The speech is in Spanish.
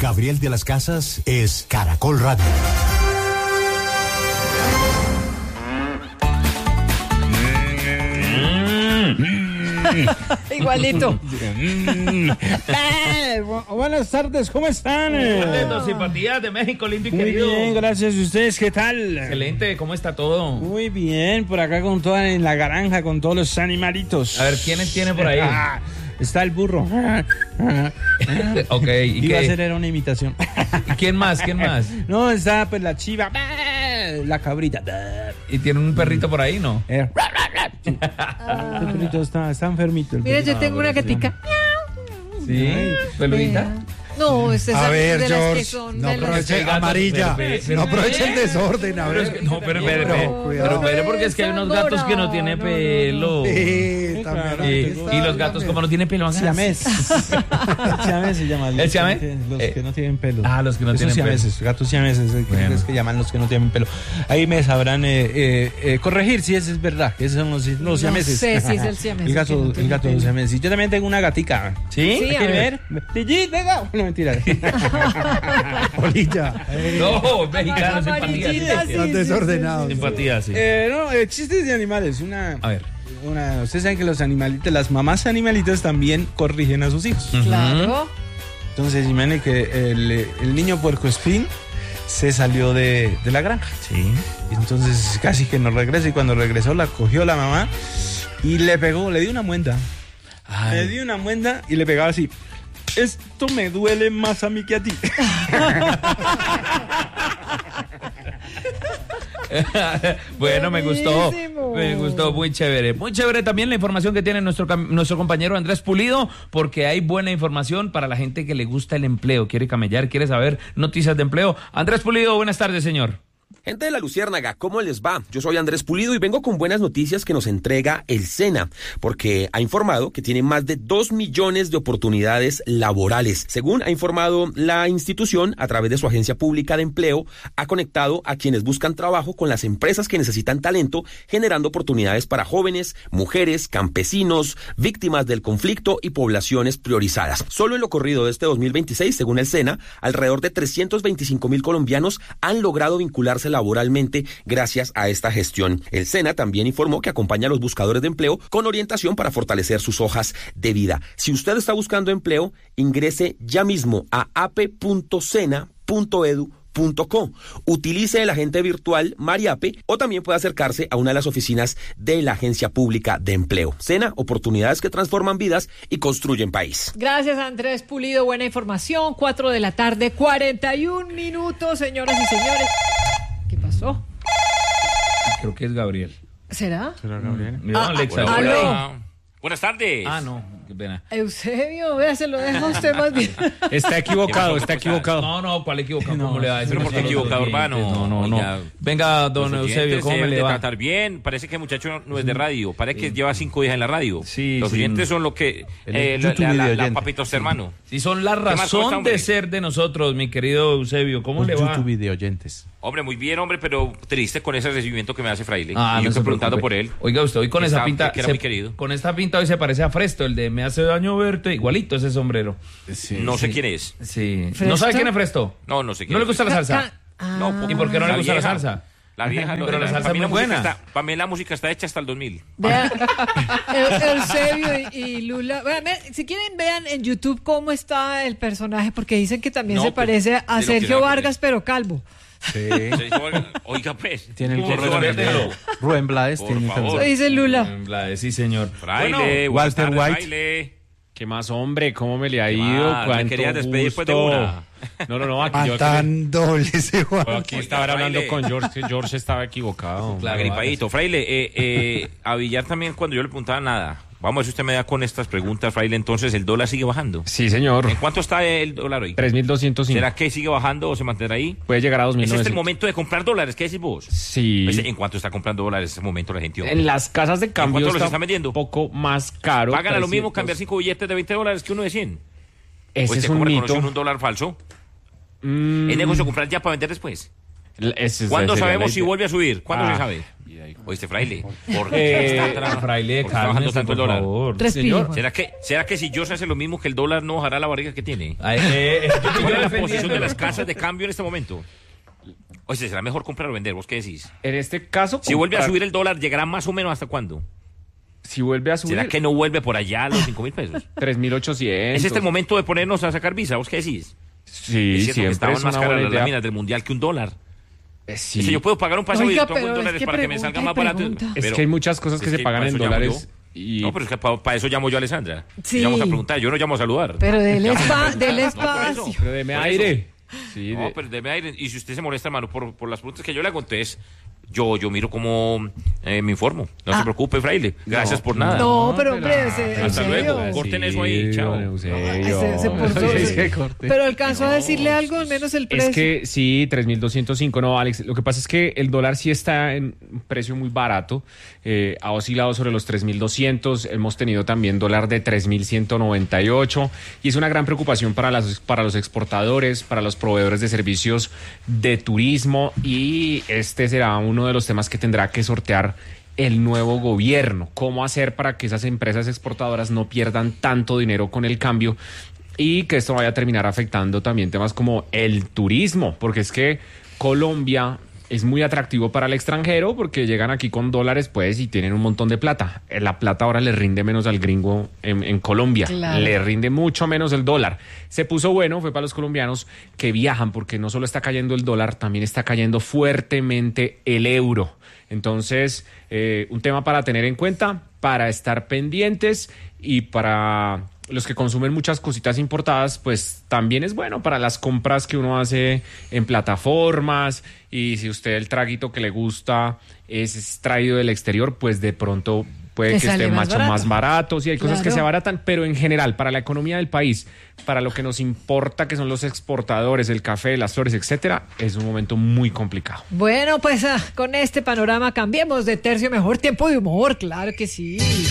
Gabriel de las Casas es Caracol Radio. Igualito. Buenas tardes, ¿cómo están? Simpatías de México, lindo y Muy querido. bien, gracias. ¿Y ustedes qué tal? Excelente, ¿cómo está todo? Muy bien, por acá con toda en la granja, con todos los animalitos. A ver, ¿quiénes tiene por ahí? Está el burro. Ok, ¿y Iba a qué? hacer era una imitación. ¿Y quién más? ¿Quién más? No, está pues la chiva, la cabrita. ¿Y tiene un perrito por ahí, no? Sí. Este perrito está enfermito. Mira, yo tengo una gatica. Sí, peludita. No, este es A ver, de las que George, son no de las- aproveche amarilla, no aproveche el desorden, a Pero es ver. que, no, pero cuidado. porque es que hay unos gatos que no tienen pelo. Sí, también. Y los gatos como no tienen pelo, hagan Siamés. Siamés se llama. ¿El siamés? Los que no tienen pelo. Ah, los que no Esos tienen pelo. siameses, gatos siameses, Bueno. es que llaman los que no tienen pelo. Ahí me sabrán corregir si eso es verdad, que esos son los siameses. sé si es el siamés El el que no tiene gato pelo. siamés. Y yo también tengo una gatica. ¿Sí? Sí, a ¿Quiere ver. ver? Tillí, venga. No, mentira. Polilla. No, mexicanos, Amarillita, simpatía. sí. Están desordenados. Simpatía, sí. Chistes de animales. A ver. Ustedes saben que los animalitos, las mamás animalitos también corrigen a sus hijos. Claro. Entonces, imagínate que el niño puercoespín se salió de la granja. Sí. Y entonces casi que no regresa. Y cuando regresó la cogió la mamá y le pegó, le dio una muenda. Ay. Le dio una muenda y le pegaba así. Esto me duele más a mí que a ti. Bueno, me gustó. Buenísimo. Me gustó, muy chévere. Muy chévere también la información que tiene nuestro compañero Andrés Pulido, porque hay buena información para la gente que le gusta el empleo, quiere camellar, quiere saber noticias de empleo. Andrés Pulido, buenas tardes, señor. Gente de La Luciérnaga, ¿cómo les va? Yo soy Andrés Pulido y vengo con buenas noticias que nos entrega el SENA, porque ha informado que tiene más de 2 millones de oportunidades laborales. Según ha informado la institución, a través de su agencia pública de empleo, ha conectado a quienes buscan trabajo con las empresas que necesitan talento, generando oportunidades para jóvenes, mujeres, campesinos, víctimas del conflicto y poblaciones priorizadas. Solo en lo corrido de este 2026, según el SENA, alrededor de 325,000 colombianos han logrado vincularse laboralmente gracias a esta gestión. El SENA también informó que acompaña a los buscadores de empleo con orientación para fortalecer sus hojas de vida. Si usted está buscando empleo, ingrese ya mismo a ape.sena.edu.co. Utilice el agente virtual Mariape o también puede acercarse a una de las oficinas de la Agencia Pública de Empleo. SENA, oportunidades que transforman vidas y construyen país. Gracias, Andrés Pulido. Buena información. 4 de la tarde, 41 minutos, señoras y señores. ¿Qué pasó? Creo que es Gabriel. ¿Será? ¿Será Gabriel? Mira, Alexa. aló. Buenas tardes. Ah, no, qué pena. Eusebio, vea, se lo dejo a usted más bien. Está equivocado, está ¿Cómo estás? equivocado. No, ¿cuál equivocado? ¿Cómo le va a decir? Pero ¿por qué equivocado, Urbano? No. Oiga, Venga, don Los Eusebio, oyentes ¿cómo se me deben le de va? tratar bien. Parece que el muchacho no es de radio. Parece que lleva 5 días en la radio. Sí, Los sí. oyentes son lo que... YouTube la videoyente. papitos hermano. Si son la más, ¿cómo está, razón hombre? de ser de nosotros, mi querido Eusebio, ¿cómo Los le va? YouTube video oyentes. Hombre, muy bien, hombre, pero triste con ese recibimiento que me hace Fraile. Ah, y yo no se estoy preguntando preocupe. por él. Oiga, usted hoy con Que esa está- pinta, que era muy querido. con esta pinta hoy se parece a Fresto, el de Me hace daño verte, igualito ese sombrero. No sé quién es. Sí. ¿Fresto? ¿No sabe quién es Fresto? No sé quién ¿No le es. gusta la salsa? No, ¿Y por qué no le gusta la vieja. salsa? La vieja, no, Pero la salsa para mí es muy música buena. para mí la música está hecha hasta el 2000. Vea, Eusebio y Lula. Vean, si quieren, vean en YouTube cómo está el personaje, porque dicen que también No, se pues, parece de a lo que Sergio era, Vargas, pero calvo. Sí. Oiga, pues. Tiene el ¿cómo gorro se de ve? Rubén Blades. Por Tiene favor. Eso también. dice Lula. Sí, señor. Fraile, Bueno, buenas Walter tardes, White. Fraile. ¿Qué más, hombre? ¿Cómo me le ha ¿Qué ido? más? ¿Me ¿Cuánto querías despedir después de gusto? una? No, aquí yo Matándole ese Juan. aquí estaba hablando Fraile. con George, que George estaba equivocado. Claro. Agripadito. Fraile, a Villar también cuando yo le preguntaba nada. Vamos a ver si usted me da con estas preguntas, Fraile. Entonces, ¿el dólar sigue bajando? Sí, señor. ¿En cuánto está el dólar hoy? 3.205. ¿Será que sigue bajando o se mantendrá ahí? Puede llegar a 2.900. ¿Es este el momento de comprar dólares? ¿Qué decís vos? Sí. Pues, ¿en cuánto está comprando dólares en este momento la gente? En las casas de cambio cuánto los está están vendiendo? un poco más caro. ¿Pagan a lo mismo 300. cambiar 5 billetes de $20 que uno de 100? Ese es un ¿Cómo mito. reconoce un dólar falso? ¿Es negocio comprar ya para vender después? Ese ¿Cuándo sería sabemos la si idea. vuelve a subir? ¿Cuándo se sabe? Oíste, Fraile. ¿Por qué está Fraile, bajando tanto el por dólar? favor. Respire. ¿Será que si George hace lo mismo que el dólar no bajará la barriga que tiene? ¿Cuál ¿Cuál es la posición de las casas de cambio en este momento? Oye, ¿será mejor comprar o vender? ¿Vos qué decís? En este caso, Si vuelve a subir el dólar, ¿llegará más o menos hasta cuándo? si vuelve a subir, ¿Será que no vuelve por allá a los 5.000 pesos? 3.800. ¿Es este el momento de ponernos a sacar visa? ¿Vos qué decís? Sí, Es cierto que siempre estaban es más una caras buena las idea. láminas del mundial que un dólar. Sí. Es que yo puedo pagar un pasaje Oiga, de pero $1,000 es que para que me salga más pregunta y barato. pregunta. Es que hay muchas cosas que se pagan para en eso llamo dólares. yo. Y No, pero es que para eso llamo yo a Alessandra. Sí. Vamos a preguntar, yo no llamo a saludar. Pero del Llamo a espacio. preguntar. No, por eso. Pero deme Por aire. Sí, No, pero deme aire. Y si usted se molesta, hermano, por las preguntas que yo le hago, entonces yo miro cómo me informo. No se preocupe, Fraile. Gracias por nada. No, pero hombre, en Hasta luego. serio. Corten eso ahí, chao. don Eusebio. Se puso- Es que corte. Pero alcanzó a decirle algo, al menos el precio. Es que sí, 3.205. No, Alex, lo que pasa es que el dólar sí está en un precio muy barato. Ha oscilado sobre los 3.200. Hemos tenido también dólar de 3.198. Y es una gran preocupación para los exportadores, para los proveedores de servicios de turismo. Y este será uno de los temas que tendrá que sortear el nuevo gobierno. ¿Cómo hacer para que esas empresas exportadoras no pierdan tanto dinero con el cambio? Y que esto vaya a terminar afectando también temas como el turismo, porque es que Colombia es muy atractivo para el extranjero porque llegan aquí con dólares pues y tienen un montón de plata. La plata ahora le rinde menos al gringo en Colombia, Claro. le rinde mucho menos el dólar. Se puso bueno, fue para los colombianos que viajan porque no solo está cayendo el dólar, también está cayendo fuertemente el euro. Entonces, un tema para tener en cuenta, para estar pendientes y para los que consumen muchas cositas importadas, pues también es bueno para las compras que uno hace en plataformas. Y si usted el traguito que le gusta es traído del exterior, pues de pronto puede Le que sale esté más mucho barato. más barato. Sí, hay cosas que Claro. se abaratan, pero en general, para la economía del país, para lo que nos importa, que son los exportadores, el café, las flores, etcétera, es un momento muy complicado. Bueno, pues con este panorama cambiemos de tercio, mejor tiempo de humor, claro que sí.